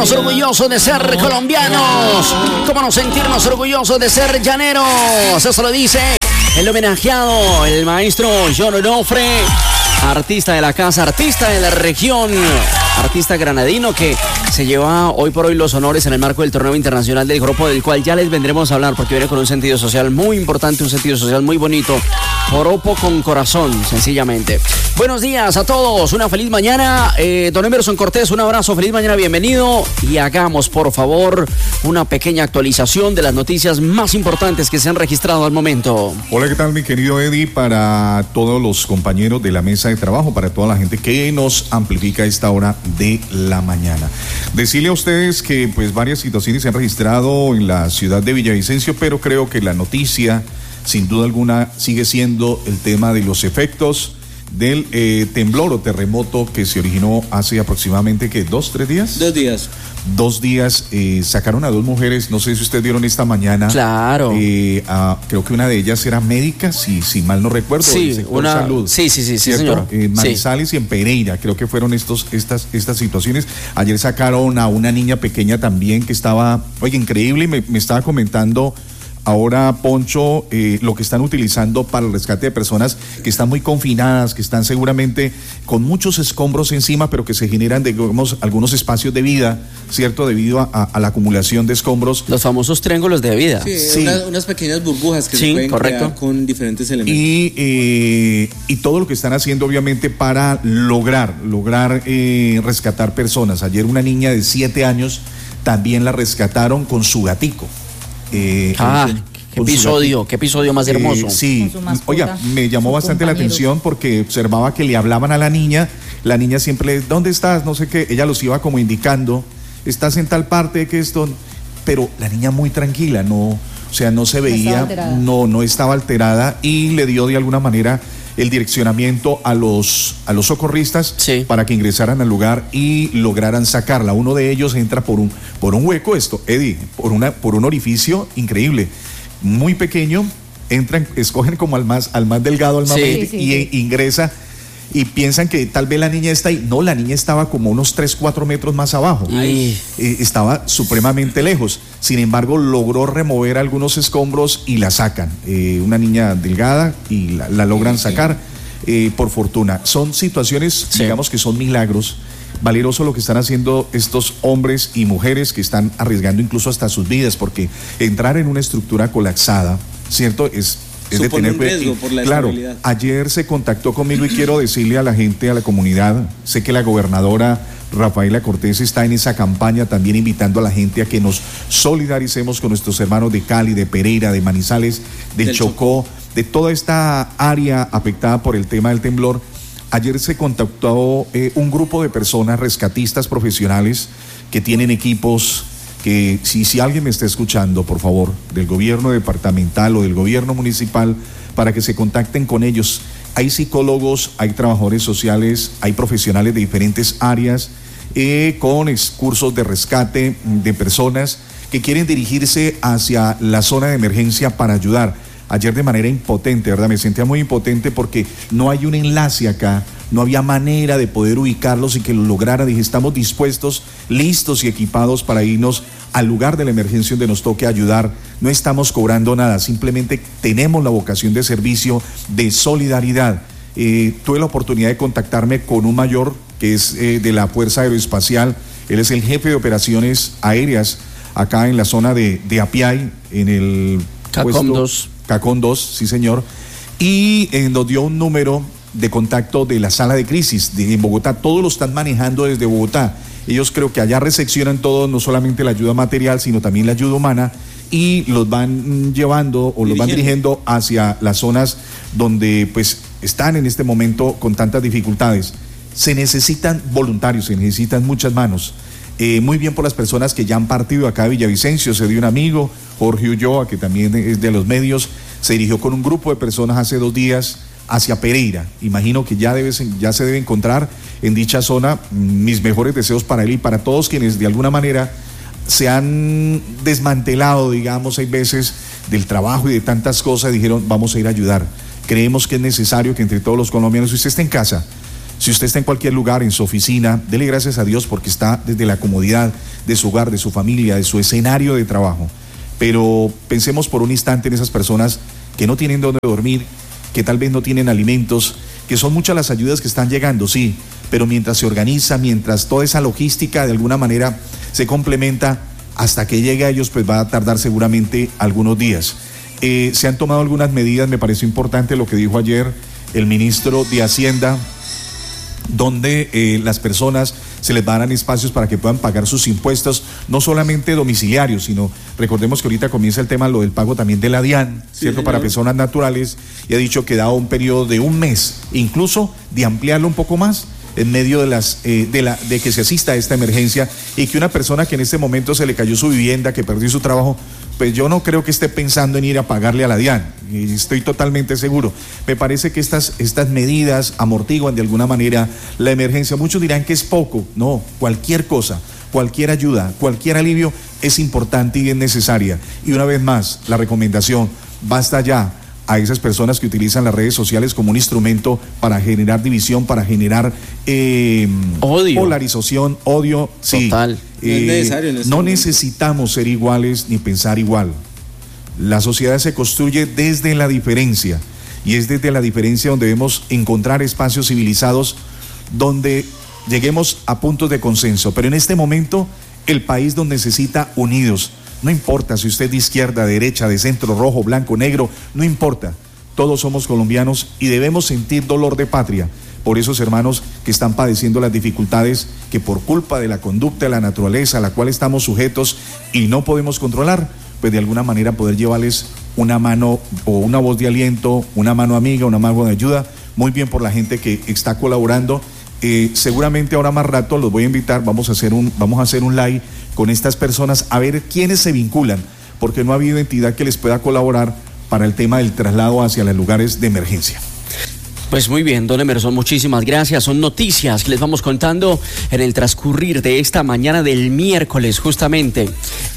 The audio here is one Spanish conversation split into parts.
sentirnos orgullosos de ser colombianos? ¿Cómo no sentirnos orgullosos de ser llaneros? Eso lo dice el homenajeado, el maestro John Onofre, artista de la casa, artista de la región, artista granadino que se lleva hoy por hoy los honores en el marco del torneo internacional del grupo, del cual ya les vendremos a hablar porque viene con un sentido social muy importante, un sentido social muy bonito. Joropo con corazón, sencillamente. Buenos días a todos, una feliz mañana. Don Emerson Cortés, un abrazo, feliz mañana, bienvenido. Y hagamos, por favor, una pequeña actualización de las noticias más importantes que se han registrado al momento. Hola, ¿qué tal, mi querido Eddie? Para todos los compañeros de la mesa de trabajo, para toda la gente que nos amplifica a esta hora de la mañana. Decirle a ustedes que pues varias situaciones se han registrado en la ciudad de Villavicencio, pero creo que la noticia, sin duda alguna, sigue siendo el tema de los efectos del temblor o terremoto que se originó hace aproximadamente, ¿qué? ¿2-3 días? 2 días. 2 días, sacaron a 2 mujeres, no sé si ustedes vieron esta mañana. Claro. Creo que una de ellas era médica, si mal no recuerdo. Sí, una salud. Sí, señor. En Manizales y en Pereira, creo que fueron estas situaciones. Ayer sacaron a una niña pequeña también que estaba, oye, increíble, me estaba comentando ahora, Poncho, lo que están utilizando para el rescate de personas que están muy confinadas, que están seguramente con muchos escombros encima, pero que se generan, digamos, algunos espacios de vida, ¿cierto? Debido a la acumulación de escombros. Los famosos triángulos de vida. Sí. Unas pequeñas burbujas que se pueden crear con diferentes elementos. Y todo lo que están haciendo, obviamente, para lograr rescatar personas. Ayer una niña de 7 años también la rescataron con su gatico. Qué episodio más hermoso. Sí, oiga, me llamó bastante la atención porque observaba que le hablaban a la niña siempre, ¿dónde estás? No sé qué, ella los iba como indicando, estás en tal parte, que esto, pero la niña muy tranquila, no se veía, no estaba alterada y le dio de alguna manera el direccionamiento a los socorristas para que ingresaran al lugar y lograran sacarla. Uno de ellos entra por un hueco, Eddie, por un orificio increíble, muy pequeño, entran, escogen como al más delgado, al más y ingresa. Y piensan que tal vez la niña está ahí. No, la niña estaba como unos 3-4 metros más abajo. Estaba supremamente lejos. Sin embargo, logró remover algunos escombros y la sacan. Una niña delgada y la logran sacar, por fortuna. Son situaciones, digamos que son milagros. Valeroso lo que están haciendo estos hombres y mujeres que están arriesgando incluso hasta sus vidas, porque entrar en una estructura colapsada, ¿cierto? Es de tener riesgo por la estabilidad. Ayer se contactó conmigo y quiero decirle a la gente, a la comunidad, sé que la gobernadora Rafaela Cortés está en esa campaña también invitando a la gente a que nos solidaricemos con nuestros hermanos de Cali, de Pereira, de Manizales, de Chocó, de toda esta área afectada por el tema del temblor. Ayer se contactó un grupo de personas rescatistas profesionales que tienen equipos que si alguien me está escuchando, por favor, del gobierno departamental o del gobierno municipal, para que se contacten con ellos. Hay psicólogos, hay trabajadores sociales, hay profesionales de diferentes áreas con cursos de rescate de personas que quieren dirigirse hacia la zona de emergencia para ayudar. Ayer de manera impotente, ¿verdad? Me sentía muy impotente porque no hay un enlace acá, no había manera de poder ubicarlos y que lo lograra. Dije, estamos dispuestos, listos y equipados para irnos al lugar de la emergencia donde nos toque ayudar. No estamos cobrando nada, simplemente tenemos la vocación de servicio, de solidaridad. Tuve la oportunidad de contactarme con un mayor que es de la Fuerza Aeroespacial. Él es el jefe de operaciones aéreas acá en la zona de Apiay, en el Cacón 2, sí señor, y nos dio un número de contacto de la sala de crisis en Bogotá. Todos lo están manejando desde Bogotá. Ellos creo que allá recepcionan todo, no solamente la ayuda material, sino también la ayuda humana, y los van llevando o los van dirigiendo hacia las zonas donde pues están en este momento con tantas dificultades. Se necesitan voluntarios, se necesitan muchas manos. Muy bien por las personas que ya han partido acá de Villavicencio. Se dio un amigo, Jorge Ulloa, que también es de los medios, se dirigió con un grupo de personas hace 2 días hacia Pereira. Imagino que ya se debe encontrar en dicha zona. Mis mejores deseos para él y para todos quienes de alguna manera se han desmantelado, digamos, hay veces del trabajo y de tantas cosas, dijeron, vamos a ir a ayudar. Creemos que es necesario que entre todos los colombianos, si usted está en casa, Si usted está en cualquier lugar, en su oficina, dele gracias a Dios porque está desde la comodidad de su hogar, de su familia, de su escenario de trabajo. Pero pensemos por un instante en esas personas que no tienen dónde dormir, que tal vez no tienen alimentos, que son muchas las ayudas que están llegando, sí, pero mientras se organiza, mientras toda esa logística de alguna manera se complementa, hasta que llegue a ellos, pues va a tardar seguramente algunos días. Se han tomado algunas medidas, me pareció importante lo que dijo ayer el ministro de Hacienda, donde las personas se les van a dar espacios para que puedan pagar sus impuestos, no solamente domiciliarios, sino recordemos que ahorita comienza el tema lo del pago también de la DIAN, sí, ¿cierto? Señor. Para personas naturales, y ha dicho que da un periodo de un mes, incluso de ampliarlo un poco más en medio de que se asista a esta emergencia, y que una persona que en este momento se le cayó su vivienda, que perdió su trabajo, pues yo no creo que esté pensando en ir a pagarle a la DIAN, y estoy totalmente seguro. Me parece que estas medidas amortiguan de alguna manera la emergencia. Muchos dirán que es poco, no, cualquier cosa, cualquier ayuda, cualquier alivio es importante y es necesaria. Y una vez más, la recomendación, basta ya a esas personas que utilizan las redes sociales como un instrumento para generar división, para generar odio, polarización, odio. Total. Sí, no es necesario. No necesitamos ser iguales ni pensar igual. La sociedad se construye desde la diferencia, y es desde la diferencia donde debemos encontrar espacios civilizados donde lleguemos a puntos de consenso. Pero en este momento el país nos necesita unidos. No importa si usted es de izquierda, derecha, de centro, rojo, blanco, negro, no importa. Todos somos colombianos y debemos sentir dolor de patria por esos hermanos que están padeciendo las dificultades que por culpa de la conducta de la naturaleza a la cual estamos sujetos y no podemos controlar, pues de alguna manera poder llevarles una mano o una voz de aliento, una mano amiga, una mano de ayuda. Muy bien por la gente que está colaborando. Seguramente ahora más rato los voy a invitar, vamos a hacer un live con estas personas a ver quiénes se vinculan, porque no ha habido entidad que les pueda colaborar para el tema del traslado hacia los lugares de emergencia. Pues muy bien, don Emerson, muchísimas gracias. Son noticias que les vamos contando en el transcurrir de esta mañana del miércoles, justamente,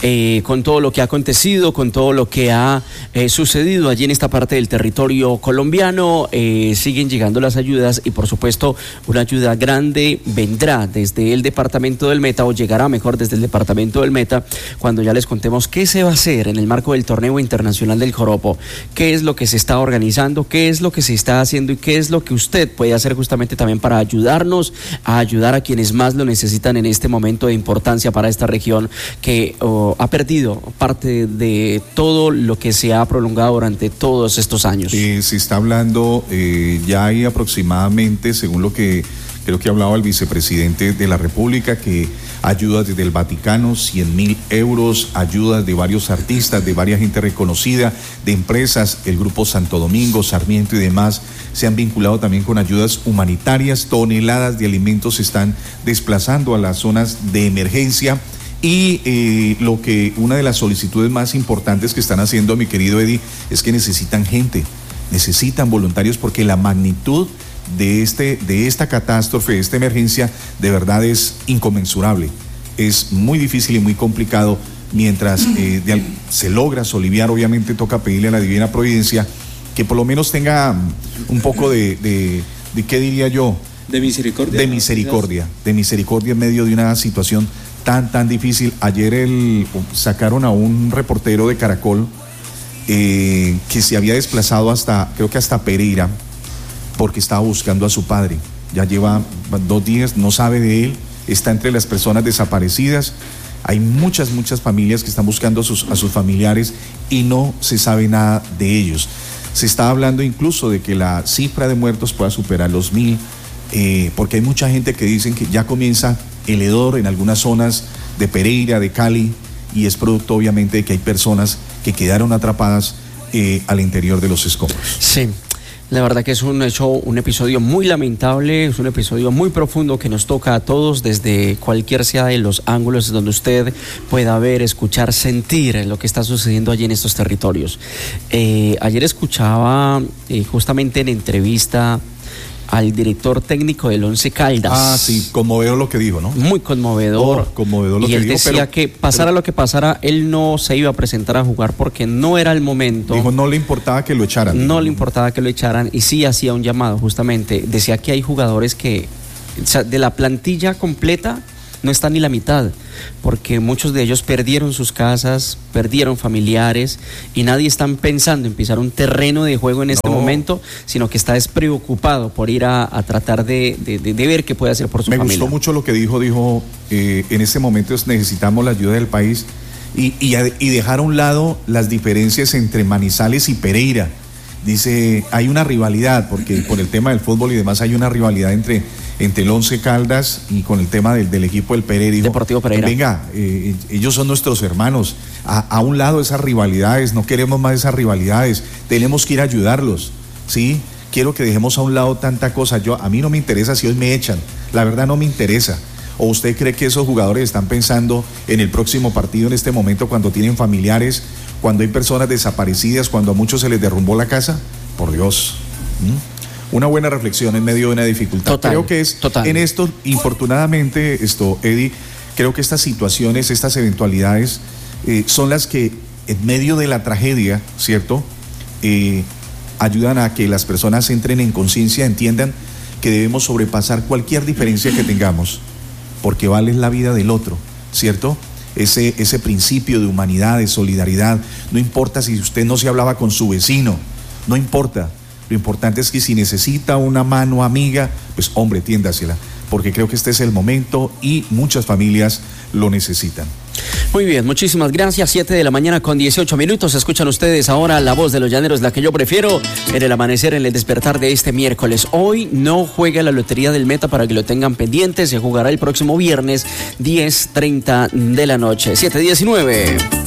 con todo lo que ha acontecido, con todo lo que ha sucedido allí en esta parte del territorio colombiano. Siguen llegando las ayudas y, por supuesto, una ayuda grande vendrá desde el departamento del Meta, o llegará mejor desde el departamento del Meta, cuando ya les contemos qué se va a hacer en el marco del torneo internacional del Joropo, qué es lo que se está organizando, qué es lo que se está haciendo y qué es lo que usted puede hacer justamente también para ayudarnos a ayudar a quienes más lo necesitan en este momento de importancia para esta región que ha perdido parte de todo lo que se ha prolongado durante todos estos años. Se está hablando, ya hay aproximadamente, según lo que creo que hablaba el vicepresidente de la República, que ayudas desde el Vaticano, 100.000 euros, ayudas de varios artistas, de varias gente reconocida, de empresas, el Grupo Santo Domingo, Sarmiento y demás, se han vinculado también con ayudas humanitarias. Toneladas de alimentos se están desplazando a las zonas de emergencia. Y una de las solicitudes más importantes que están haciendo, mi querido Eddie, es que necesitan gente, necesitan voluntarios, porque la magnitud de esta catástrofe, de esta emergencia, de verdad es inconmensurable. Es muy difícil y muy complicado. Mientras se logra soliviar, obviamente toca pedirle a la Divina Providencia que por lo menos tenga un poco de ¿qué diría yo? De misericordia. De misericordia en medio de una situación tan difícil. Ayer sacaron a un reportero de Caracol que se había desplazado creo que hasta Pereira, porque estaba buscando a su padre. Ya lleva 2 días, no sabe de él, está entre las personas desaparecidas. Hay muchas familias que están buscando a sus familiares y no se sabe nada de ellos. Se está hablando incluso de que la cifra de muertos pueda superar los 1.000, porque hay mucha gente que dicen que ya comienza el hedor en algunas zonas de Pereira, de Cali, y es producto obviamente de que hay personas que quedaron atrapadas al interior de los escombros. Sí. La verdad que es un episodio muy lamentable, es un episodio muy profundo que nos toca a todos desde cualquier sea de los ángulos donde usted pueda ver, escuchar, sentir lo que está sucediendo allí en estos territorios. Ayer escuchaba justamente en entrevista al director técnico del Once Caldas. Ah, sí, conmovedor lo que dijo, ¿no? Muy conmovedor. Conmovedor lo y que él dijo. Decía que pasara lo que pasara, él no se iba a presentar a jugar porque no era el momento. Dijo, no le importaba que lo echaran. No le importaba que lo echaran y sí hacía un llamado, justamente. Decía que hay jugadores que, o sea, de la plantilla completa, no está ni la mitad, porque muchos de ellos perdieron sus casas, perdieron familiares y nadie está pensando en pisar un terreno de juego en este momento, sino que está despreocupado por ir a tratar de ver qué puede hacer por su familia. Me gustó mucho lo que dijo, en este momento necesitamos la ayuda del país y dejar a un lado las diferencias entre Manizales y Pereira. Dice, hay una rivalidad, porque por el tema del fútbol y demás hay una rivalidad entre el Once Caldas y con el tema del equipo del Pereira. Dijo, Deportivo Pereira. Venga, ellos son nuestros hermanos, a un lado esas rivalidades, no queremos más esas rivalidades, tenemos que ir a ayudarlos, ¿sí? Quiero que dejemos a un lado tanta cosa. A mí no me interesa si hoy me echan, la verdad no me interesa. ¿O usted cree que esos jugadores están pensando en el próximo partido en este momento cuando tienen familiares, cuando hay personas desaparecidas, cuando a muchos se les derrumbó la casa? Por Dios. Una buena reflexión en medio de una dificultad. Total, creo que es total. En esto, infortunadamente, Eddie, creo que estas situaciones, estas eventualidades son las que en medio de la tragedia, ¿cierto? Ayudan a que las personas entren en conciencia, entiendan que debemos sobrepasar cualquier diferencia que tengamos, porque vale la vida del otro, ¿cierto? Ese principio de humanidad, de solidaridad, no importa si usted no se hablaba con su vecino, no importa, lo importante es que si necesita una mano amiga, pues hombre, tiéndasela, porque creo que este es el momento y muchas familias lo necesitan. Muy bien, muchísimas gracias. 7:18 a.m. Escuchan ustedes ahora la voz de los llaneros, la que yo prefiero, en el amanecer, en el despertar de este miércoles. Hoy no juega la Lotería del Meta para que lo tengan pendiente. Se jugará el próximo viernes, 10:30 de la noche. 7:19.